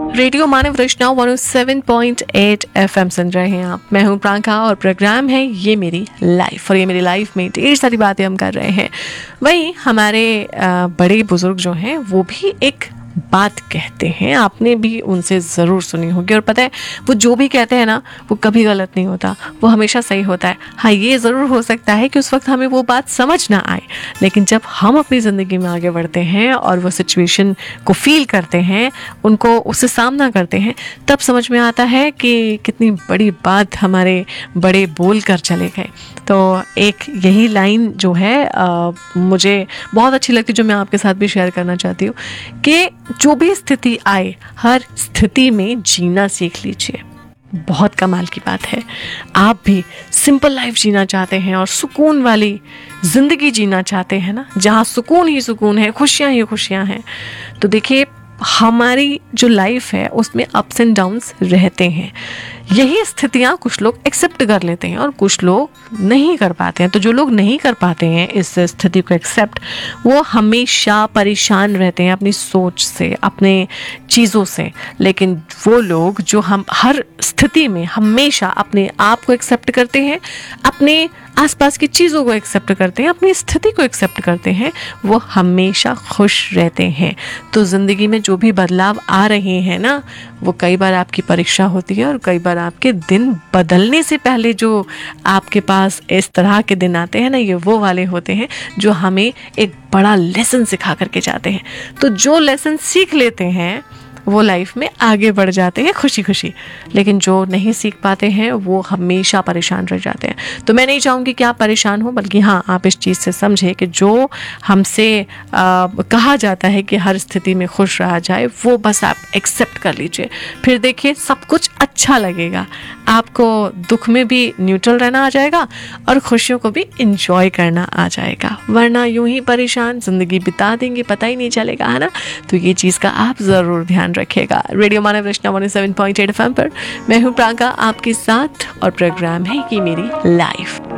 Radio मानव रचना 107.8 FM सुन रहे हैं आप। मैं हूं प्रांका और प्रोग्राम है ये मेरी लाइफ। और ये मेरी लाइफ में ढेर सारी बातें हम कर रहे हैं। वहीं हमारे बड़े बुजुर्ग जो हैं वो भी एक बात कहते हैं, आपने भी उनसे ज़रूर सुनी होगी। और पता है वो जो भी कहते हैं ना वो कभी गलत नहीं होता, वो हमेशा सही होता है। हाँ, ये ज़रूर हो सकता है कि उस वक्त हमें वो बात समझ ना आए, लेकिन जब हम अपनी ज़िंदगी में आगे बढ़ते हैं और वो सिचुएशन को फील करते हैं, उनको उससे सामना करते हैं, तब समझ में आता है कि कितनी बड़ी बात हमारे बड़े बोल कर चले गए। तो एक यही लाइन जो है मुझे बहुत अच्छी लगती है, जो मैं आपके साथ भी शेयर करना चाहती हूँ कि जो भी स्थिति आए हर स्थिति में जीना सीख लीजिए। बहुत कमाल की बात है। आप भी सिंपल लाइफ जीना चाहते हैं और सुकून वाली जिंदगी जीना चाहते हैं ना, जहाँ सुकून ही सुकून है, खुशियाँ ही खुशियाँ हैं, तो देखिए हमारी जो लाइफ है उसमें अप्स एंड डाउन्स रहते हैं। यही स्थितियाँ कुछ लोग एक्सेप्ट कर लेते हैं और कुछ लोग नहीं कर पाते हैं। तो जो लोग नहीं कर पाते हैं इस स्थिति को एक्सेप्ट, वो हमेशा परेशान रहते हैं अपनी सोच से, अपने चीज़ों से। लेकिन वो लोग जो हम हर स्थिति में हमेशा अपने आप को एक्सेप्ट करते हैं, अपने आसपास की चीज़ों को एक्सेप्ट करते हैं, अपनी स्थिति को एक्सेप्ट करते हैं, वो हमेशा खुश रहते हैं। तो ज़िंदगी में जो भी बदलाव आ रहे हैं ना, वो कई बार आपकी परीक्षा होती है और कई बार आपके दिन बदलने से पहले जो आपके पास इस तरह के दिन आते हैं ना, ये वो वाले होते हैं जो हमें एक बड़ा लेसन सिखा करके जाते हैं। तो जो लेसन सीख लेते हैं वो लाइफ में आगे बढ़ जाते हैं खुशी खुशी, लेकिन जो नहीं सीख पाते हैं वो हमेशा परेशान रह जाते हैं। तो मैं नहीं चाहूँगी कि आप परेशान हो, बल्कि हाँ, आप इस चीज़ से समझें कि जो हमसे कहा जाता है कि हर स्थिति में खुश रहा जाए, वो बस आप एक्सेप्ट कर लीजिए। फिर देखिए सब कुछ अच्छा लगेगा, आपको दुख में भी न्यूट्रल रहना आ जाएगा और खुशियों को भी इंजॉय करना आ जाएगा। वरना यूं ही परेशान ज़िंदगी बिता देंगे, पता ही नहीं चलेगा, है ना। तो ये चीज़ का आप ज़रूर ध्यान रखिएगा। रेडियो मानव रचना 107.8 एफएम पर मैं हूँ प्रांका आपके साथ और प्रोग्राम है ये मेरी लाइफ।